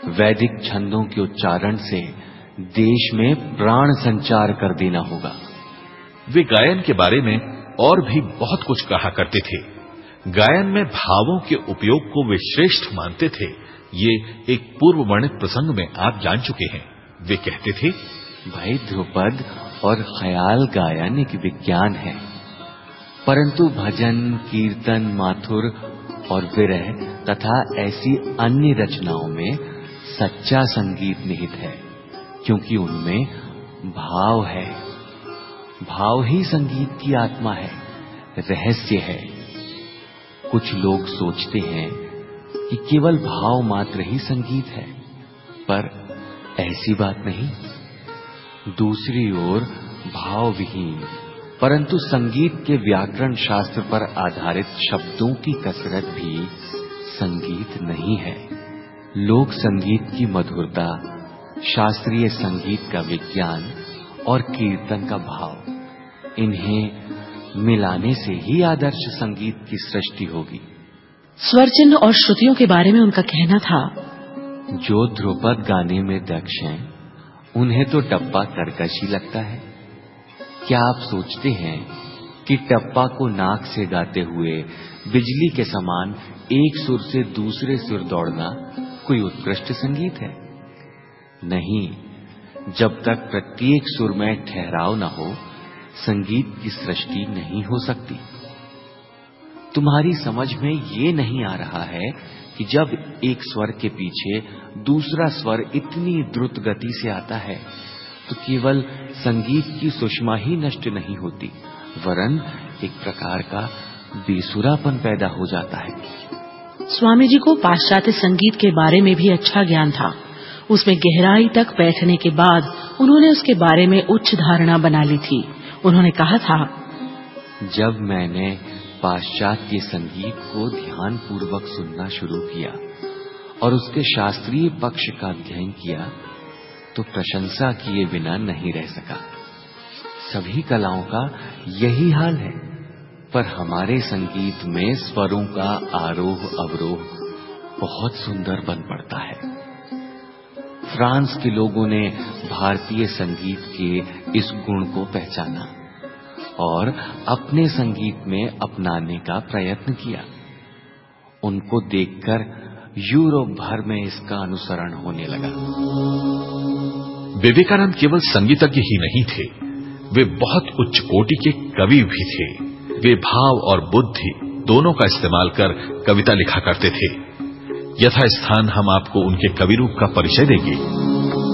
वैदिक छंदों के उच्चारण से देश में प्राण संचार कर देना होगा। वे गायन के बारे में और भी बहुत कुछ कहा करते थे। गायन में भावों के उपयोग को वे श्रेष्ठ मानते थे। ये एक पूर्व वर्णित प्रसंग में आप जान चुके हैं। वे कहते थे, भाई ध्रुपद और ख्याल गायन एक विज्ञान है, परंतु भजन, कीर्तन, माथुर और विरह तथा ऐसी अन्य रचनाओं में सच्चा संगीत निहित है, क्योंकि उनमें भाव है। भाव ही संगीत की आत्मा है, रहस्य है। कुछ लोग सोचते हैं कि केवल भाव मात्र ही संगीत है, पर ऐसी बात नहीं। दूसरी ओर भाव विहीन परंतु संगीत के व्याकरण शास्त्र पर आधारित शब्दों की कसरत भी संगीत नहीं है। लोक संगीत की मधुरता, शास्त्रीय संगीत का विज्ञान और कीर्तन का भाव, इन्हें मिलाने से ही आदर्श संगीत की सृष्टि होगी। स्वर चिन्ह और श्रुतियों के बारे में उनका कहना था, जो ध्रुपद गाने में दक्ष हैं, उन्हें तो टप्पा कर्कश ही लगता है। क्या आप सोचते हैं कि टप्पा को नाक से गाते हुए बिजली के समान एक सुर से दूसरे सुर दौड़ना कोई उत्कृष्ट संगीत है? नहीं, जब तक प्रत्येक सुर में ठहराव न हो, संगीत की सृष्टि नहीं हो सकती। तुम्हारी समझ में ये नहीं आ रहा है कि जब एक स्वर के पीछे दूसरा स्वर इतनी द्रुत गति से आता है, तो केवल संगीत की सुषमा ही नष्ट नहीं होती, वरन एक प्रकार का बेसुरापन पैदा हो जाता है। स्वामी जी को पाश्चात्य संगीत के बारे में भी अच्छा ज्ञान था। उसमें गहराई तक बैठने के बाद उन्होंने उसके बारे में उच्च धारणा बना ली थी। उन्होंने कहा था, जब मैंने पाश्चात्य संगीत को ध्यान पूर्वक सुनना शुरू किया और उसके शास्त्रीय पक्ष का अध्ययन किया, तो प्रशंसा किए बिना नहीं रह सका। सभी कलाओं का यही हाल है, पर हमारे संगीत में स्वरों का आरोह अवरोह बहुत सुंदर बन पड़ता है। फ्रांस के लोगों ने भारतीय संगीत के इस गुण को पहचाना और अपने संगीत में अपनाने का प्रयत्न किया। उनको देखकर यूरोप भर में इसका अनुसरण होने लगा। विवेकानंद केवल संगीतज्ञ ही नहीं थे, वे बहुत उच्च कोटि के कवि भी थे। वे भाव और बुद्धि दोनों का इस्तेमाल कर कविता लिखा करते थे। यथास्थान हम आपको उनके कवि रूप का परिचय देंगे।